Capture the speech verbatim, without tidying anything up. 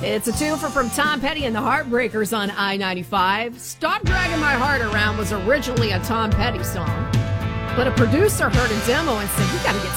It's a twofer from Tom Petty and the Heartbreakers on I ninety-five. Stop Dragging My Heart Around was originally a Tom Petty song, but a producer heard a demo and said, we got to get